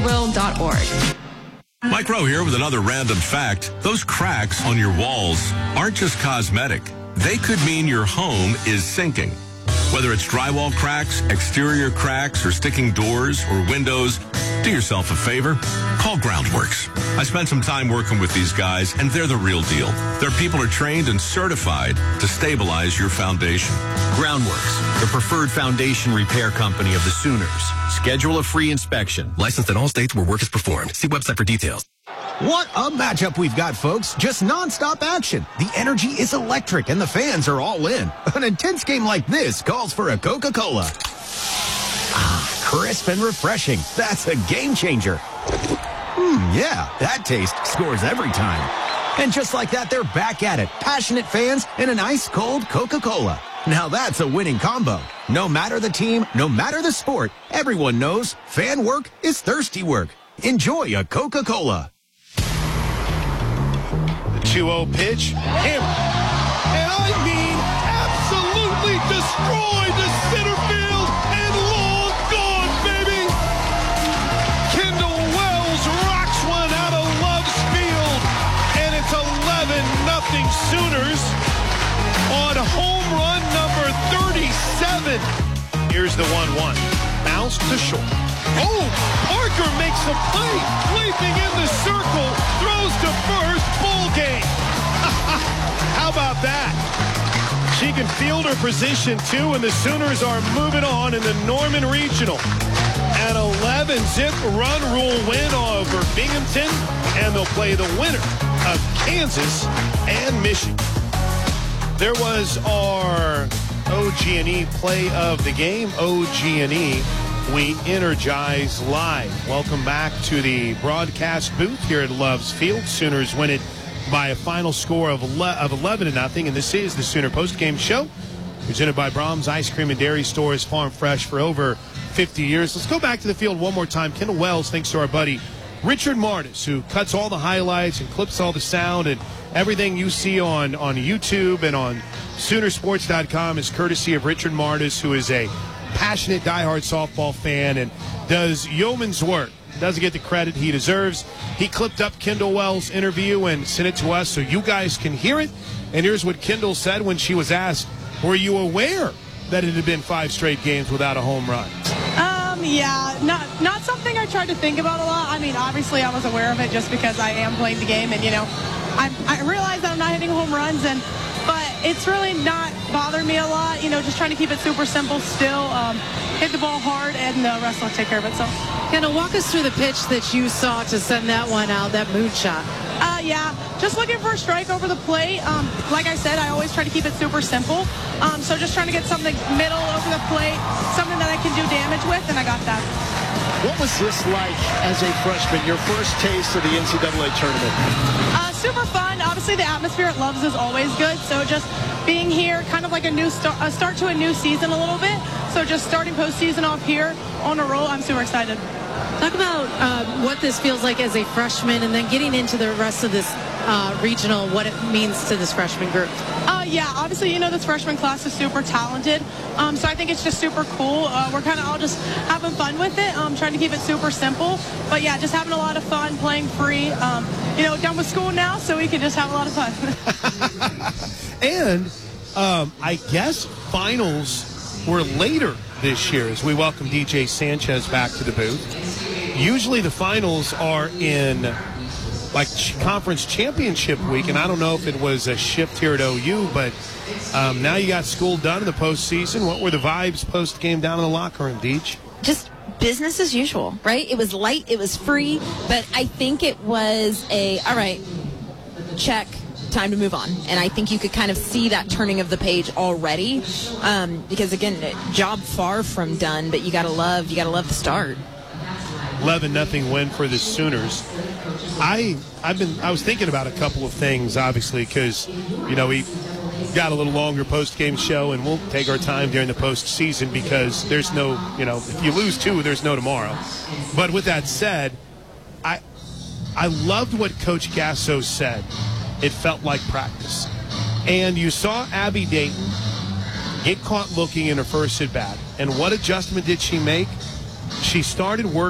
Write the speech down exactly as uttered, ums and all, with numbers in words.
will dot org. Mike Rowe here with another random fact. Those cracks on your walls aren't just cosmetic. They could mean your home is sinking. Whether it's drywall cracks, exterior cracks, or sticking doors or windows, do yourself a favor. Call Groundworks. I spent some time working with these guys, and they're the real deal. Their people are trained and certified to stabilize your foundation. Groundworks, the preferred foundation repair company of the Sooners. Schedule a free inspection. Licensed in all states where work is performed. See website for details. What a matchup we've got, folks. Just nonstop action. The energy is electric and the fans are all in. An intense game like this calls for a Coca-Cola. Ah, crisp and refreshing. That's a game changer. Hmm, yeah, that taste scores every time. And just like that, they're back at it. Passionate fans and an ice-cold Coca-Cola. Now that's a winning combo. No matter the team, no matter the sport, everyone knows fan work is thirsty work. Enjoy a Coca-Cola. two oh pitch, hammer, and I mean absolutely destroyed the center field and long gone, baby. Kendall Wells rocks one out of Love's Field, and it's eleven nothing Sooners on home run number thirty-seven. Here's the one one, bounce to short. Oh, Parker makes a play, leaping in the circle, throws to first, ball game. How about that? She can field her position too, and the Sooners are moving on in the Norman Regional. An eleven zip run rule win over Binghamton, and they'll play the winner of Kansas and Michigan. There was our O G and E play of the game. O G and E, we energize live. Welcome back to the broadcast booth here at Love's Field. Sooners win it by a final score of eleven to nothing, and this is the Sooner postgame show presented by Brahms Ice Cream and Dairy Stores, Farm Fresh for over fifty years. Let's go back to the field one more time. Kendall Wells, thanks to our buddy Richard Martis, who cuts all the highlights and clips all the sound, and everything you see on, on YouTube and on Sooner Sports dot com is courtesy of Richard Martis, who is a passionate, diehard softball fan and does yeoman's work. Doesn't get the credit he deserves. He clipped up Kendall Wells' interview and sent it to us so you guys can hear it. And here's what Kendall said when she was asked, were you aware that it had been five straight games without a home run? Um, yeah, not not something I tried to think about a lot. I mean, obviously I was aware of it just because I am playing the game, and, you know, I, I realize that I'm not hitting home runs, and but it's really not bothering me a lot. You know, just trying to keep it super simple still. Um, hit the ball hard, and the rest will take care of itself. Kendall, walk us through the pitch that you saw to send that one out, that moonshot. Uh, yeah, just looking for a strike over the plate. Um, like I said, I always try to keep it super simple. Um, so just trying to get something middle over the plate, something that I can do damage with, and I got that. What was this like as a freshman, your first taste of the N C double A tournament? Uh, super fun. Obviously, the atmosphere at Love's is always good. So just being here, kind of like a new start, a start to a new season a little bit. So just starting postseason off here on a roll, I'm super excited. Talk about uh, what this feels like as a freshman, and then getting into the rest of this uh, regional, what it means to this freshman group. Uh, yeah, obviously, you know, this freshman class is super talented. Um, so I think it's just super cool. Uh, we're kind of all just having fun with it, um, trying to keep it super simple. But, yeah, just having a lot of fun, playing free. Um, you know, done with school now, so we can just have a lot of fun. And um, I guess finals were later this year as we welcome D J Sanchez back to the booth. Usually the finals are in like conference championship week, and I don't know if it was a shift here at O U, but um, now you got school done in the postseason. What were the vibes post-game down in the locker room, Deej? Just business as usual, right? It was light, it was free, but I think it was a, all right, check, time to move on. And I think you could kind of see that turning of the page already, um, because, again, job far from done, but you got to love, you got to love the start. eleven nothing win for the Sooners. I I've been I was thinking about a couple of things, obviously, because you know we got a little longer post game show, and we'll take our time during the postseason because there's no you know if you lose two, there's no tomorrow. But with that said, I I loved what Coach Gasso said. It felt like practice, and you saw Abby Dayton get caught looking in her first at bat, and what adjustment did she make? She started working.